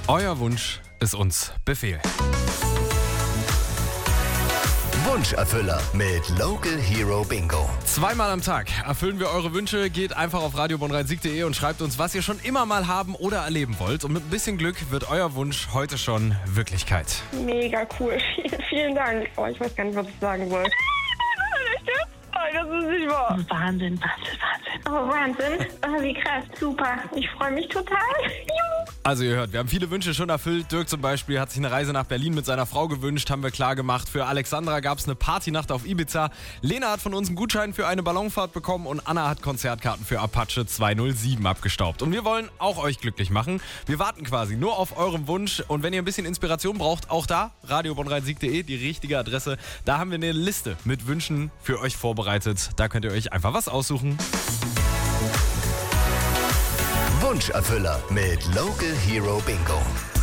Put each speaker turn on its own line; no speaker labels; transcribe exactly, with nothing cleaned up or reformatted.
Euer Wunsch ist uns Befehl.
Wunscherfüller mit Local Hero Bingo.
Zweimal am Tag erfüllen wir eure Wünsche. Geht einfach auf radio bonn rhein sieg punkt de und schreibt uns, was ihr schon immer mal haben oder erleben wollt. Und mit ein bisschen Glück wird euer Wunsch heute schon Wirklichkeit.
Mega cool. Vielen, vielen Dank. Oh, ich weiß gar nicht, was ich sagen soll. Das ist nicht wahr.
Wahnsinn, Wahnsinn, Wahnsinn.
Oh, Wahnsinn. Oh, wie krass. Super. Ich freue mich total. Juhu.
Also ihr hört, wir haben viele Wünsche schon erfüllt. Dirk zum Beispiel hat sich eine Reise nach Berlin mit seiner Frau gewünscht, haben wir klar gemacht. Für Alexandra gab es eine Partynacht auf Ibiza. Lena hat von uns einen Gutschein für eine Ballonfahrt bekommen und Anna hat Konzertkarten für Apache zweihundertsieben abgestaubt. Und wir wollen auch euch glücklich machen. Wir warten quasi nur auf euren Wunsch. Und wenn ihr ein bisschen Inspiration braucht, auch da, radio bonn rhein sieg punkt de, die richtige Adresse. Da haben wir eine Liste mit Wünschen für euch vorbereitet. Da könnt ihr euch einfach was aussuchen.
Wunscherfüller mit Local Hero Bingo.